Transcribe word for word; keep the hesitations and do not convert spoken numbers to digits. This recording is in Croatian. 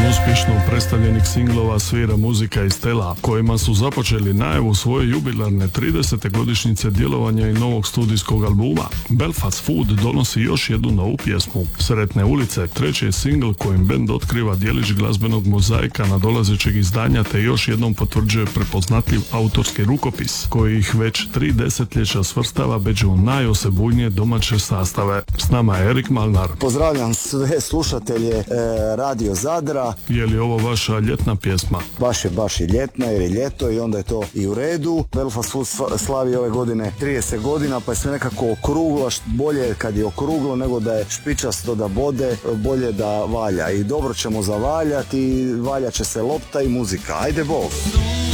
uspješno predstavljenih singlova svira muzika iz tela, kojima su započeli najavu svoje jubilarne tridesete godišnjice djelovanja i novog studijskog albuma. Belfast Food donosi još jednu novu pjesmu. Sretne ulice, treći je singl kojim bend otkriva djelić glazbenog mozaika nadolazećeg izdanja te još jednom potvrđuje prepoznatljiv autorski rukopis, koji ih već tri desetljeća svrstava među najosebujnije domaće sastave. S nama je Erik Malnar. Pozdravljam sve slušatelje e, Radio Zadra. Je li ovo vaša ljetna pjesma? Baš je, baš je ljetna jer je ljeto i onda je to i u redu. Belfast Food slavi ove godine trideset godina, pa je sve nekako okruglo, bolje kad je okruglo nego da je špičasto da bode, bolje da valja. I dobro ćemo zavaljati, valja će se lopta i muzika. Ajde Bog!